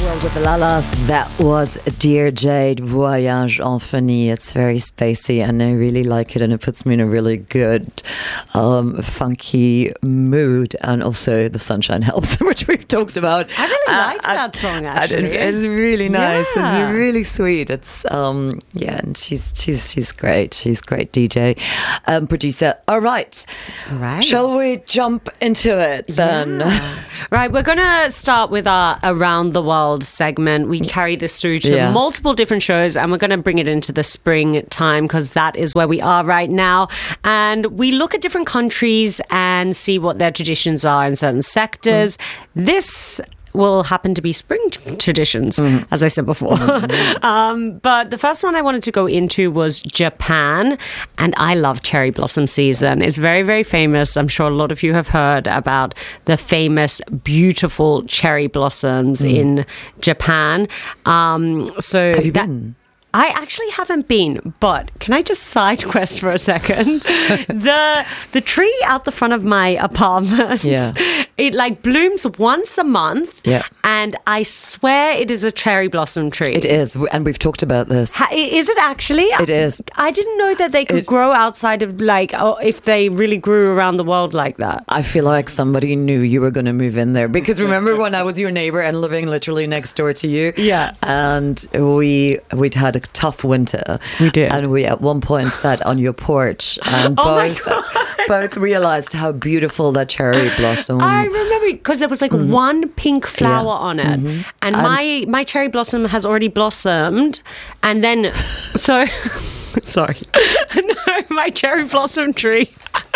With the Lalas, that was Dear Jade, Voyage Infini. It's very spacey and I really like it, and it puts me in a really good funky mood, and also the sunshine helps, which we've talked about. I really liked that song, actually. It's really nice. Yeah. It's really sweet. It's and she's great. She's great DJ, producer. All right. Shall we jump into it then? Yeah. Right, we're going to start with our Around the World segment. We carry this through to multiple different shows, and we're going to bring it into the spring time because that is where we are right now. And we look at different countries and see what their traditions are in certain sectors. This will happen to be spring traditions, as I said before. But the first one I wanted to go into was Japan, and I love cherry blossom season. It's very, very famous. I'm sure a lot of you have heard about the famous, beautiful cherry blossoms in Japan. So have you been? I actually haven't been, but can I just side quest for a second? The tree out the front of my apartment, it like blooms once a month, and I swear it is a cherry blossom tree. It is, and we've talked about this. Is it actually? It is. I didn't know that they could grow outside of if they really grew around the world like that. I feel like somebody knew you were going to move in there, because remember when I was your neighbor and living literally next door to you? Yeah. And we'd had a tough winter. We did. And we at one point sat on your porch and both realized how beautiful that cherry blossom. I remember because there was like one pink flower on it, and my cherry blossom has already blossomed, and then sorry, no, my cherry blossom tree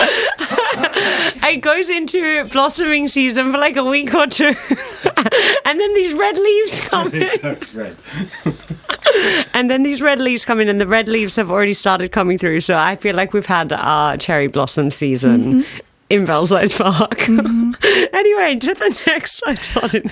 it goes into blossoming season for like a week or two, and then these red leaves come in. That's right. And then these red leaves come in, and the red leaves have already started coming through. So I feel like we've had our cherry blossom season in Belsize Park. Anyway, to the next slide.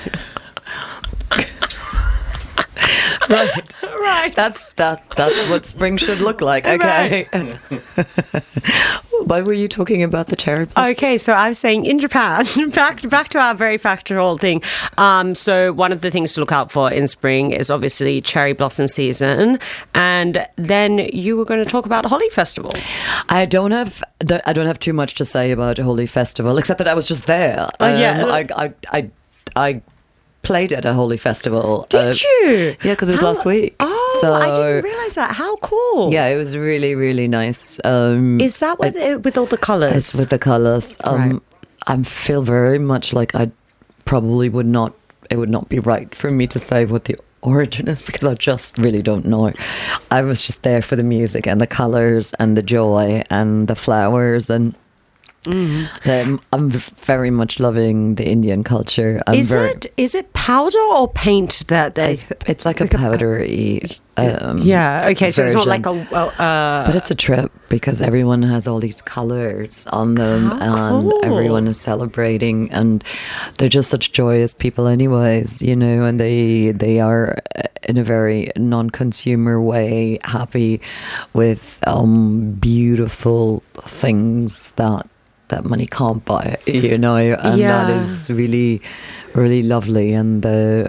Right. That's what spring should look like. Okay. Right. Why were you talking about the cherry blossom? Okay, so I was saying in Japan, back to our very factual thing. So one of the things to look out for in spring is obviously cherry blossom season, and then you were going to talk about Holi Festival. I don't have too much to say about Holi Festival, except that I was just there. I played at a Holi Festival. Did you? Yeah, because it was last week. Oh, so, I didn't realise that. How cool. Yeah, it was really, really nice. Is that with all the colours? It's with the colours. Right. I feel very much like it would not be right for me to say what the origin is, because I just really don't know. I was just there for the music and the colours and the joy and the flowers, and I'm very much loving the Indian culture. Is it powder or paint that they? It's like a powdery. Okay, so it's not like but it's a trip, because everyone has all these colors on them, and everyone is celebrating, and they're just such joyous people, anyways. And they are in a very non-consumer way happy with beautiful things that money can't buy, and that is really, really lovely. And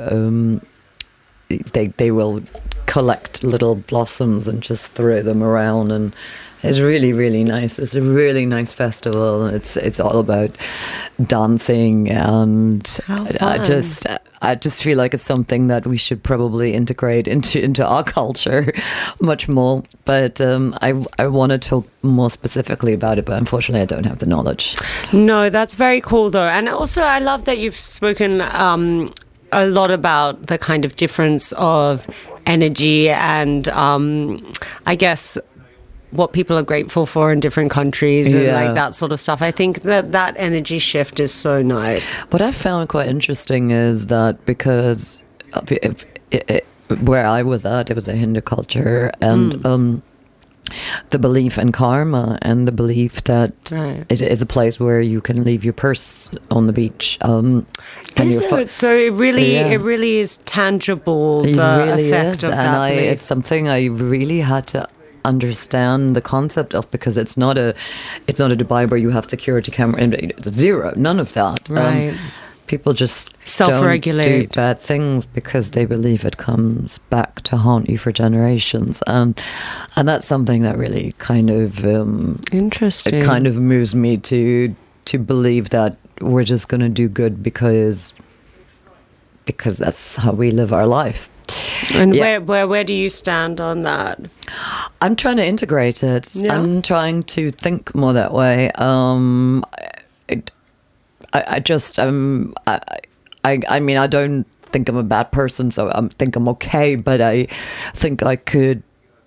they will collect little blossoms and just throw them around, and it's really, really nice. It's a really nice festival. It's all about dancing, and I just feel like it's something that we should probably integrate into our culture much more. But I want to talk more specifically about it, but unfortunately I don't have the knowledge. No, that's very cool though. And also I love that you've spoken a lot about the kind of difference of energy and I guess what people are grateful for in different countries and like that sort of stuff. I think that energy shift is so nice. What I found quite interesting is that because where I was at, it was a Hindu culture, and the belief in karma and the belief that it is a place where you can leave your purse on the beach. So it really is tangible. The really effect is, of that and belief. it's something I really had to understand the concept of, because it's not a Dubai where you have security camera, and it's zero, none of that. Right. People just self-regulate, don't do bad things because they believe it comes back to haunt you for generations, and that's something that really kind of interesting. It kind of moves me to believe that we're just going to do good because that's how we live our life. And where do you stand on that? I'm trying to integrate it. Yeah. I'm trying to think more that way. I just I mean, I don't think I'm a bad person, so I think I'm okay. But I think I could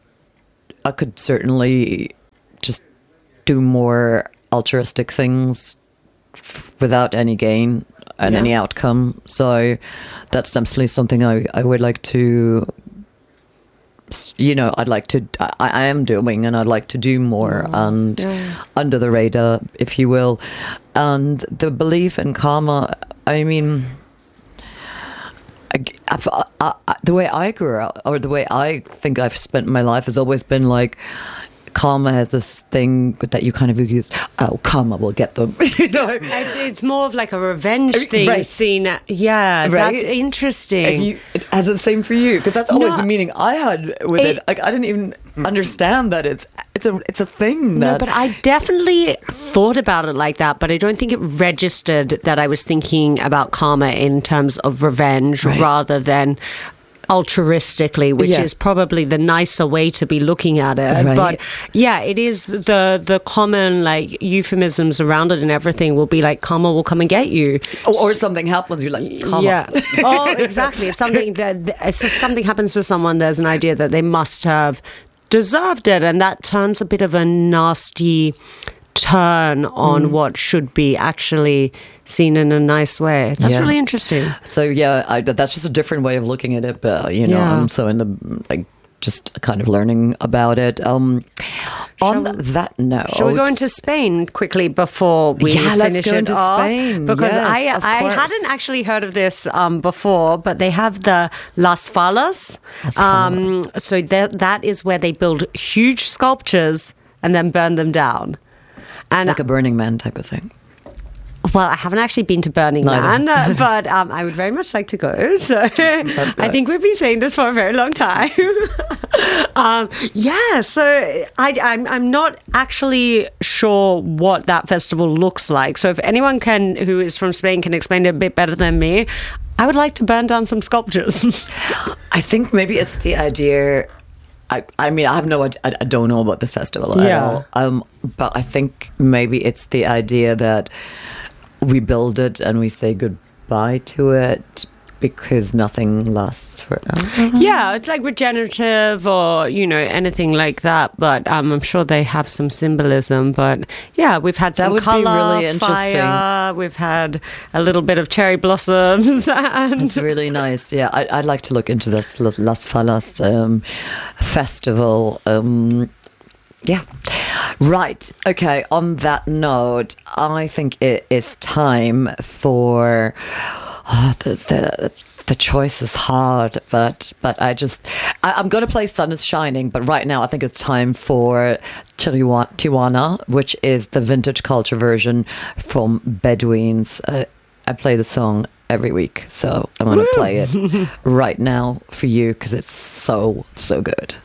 certainly just do more altruistic things without any gain and any outcome. So that's definitely something I would like to. I am doing, and I'd like to do more, and under the radar, if you will. And the belief in karma, I mean, the way I grew up, or the way I think I've spent my life, has always been like, karma has this thing that you kind of use. Oh, karma will get them. It's more of like a revenge thing. Right. Seen, yeah, right? That's interesting. Has the same for you? Because that's always the meaning I had with it. Like, I didn't even understand that it's a thing. No, but I definitely thought about it like that. But I don't think it registered that I was thinking about karma in terms of revenge rather than altruistically, which is probably the nicer way to be looking at it. Right. But yeah, it is the common like euphemisms around it, and everything will be like karma will come and get you, or something happens, you're like, karma. Yeah. Oh, exactly. If something happens to someone, there's an idea that they must have deserved it, and that turns a bit of a nasty turn on what should be actually seen in a nice way. That's really interesting. So that's just a different way of looking at it, but I'm so into just kind of learning about it. On that note, shall we go into Spain quickly before we finish let's go it into off? Spain. Because yes, I hadn't actually heard of this before, but they have the Las Fallas. So that is where they build huge sculptures and then burn them down. And like a Burning Man type of thing. Well, I haven't actually been to Burning Man, but I would very much like to go. So I think we've been saying this for a very long time. So I'm not actually sure what that festival looks like. So if anyone who is from Spain can explain it a bit better than me, I would like to burn down some sculptures. I think maybe it's the idea. I mean, I have no idea. I don't know about this festival at all. But I think maybe it's the idea that we build it and we say goodbye to it because nothing lasts forever. Yeah, it's like regenerative or, anything like that. But I'm sure they have some symbolism. But yeah, we've had some colour, really interesting. Fire. We've had a little bit of cherry blossoms. It's really nice. Yeah, I'd like to look into this Las Fallas festival. Yeah. Right. Okay. On that note, I think it is time for the choice is hard, but I'm going to play Sun is Shining, but right now I think it's time for Tijuana, which is the vintage culture version from Bedouins. I play the song every week, so I'm going to play it right now for you because it's so good.